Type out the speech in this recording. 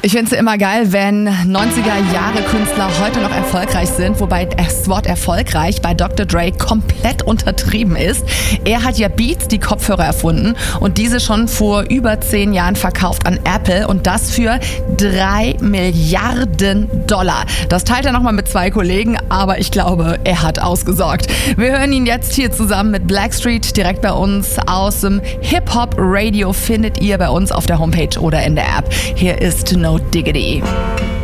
Ich finde es immer geil, wenn 90er-Jahre-Künstler heute noch erfolgreich sind, wobei das Wort erfolgreich bei Dr. Dre komplett untertrieben ist. Er hat ja Beats, die Kopfhörer, erfunden und diese schon vor über 10 Jahren verkauft an Apple und das für $3 Milliarden. Das teilt er nochmal mit 2 Kollegen, aber ich glaube, er hat ausgesorgt. Wir hören ihn jetzt hier zusammen mit Blackstreet direkt bei uns aus dem Hip-Hop-Radio, findet ihr bei uns auf der Homepage oder in der App. Hier ist No Diggity.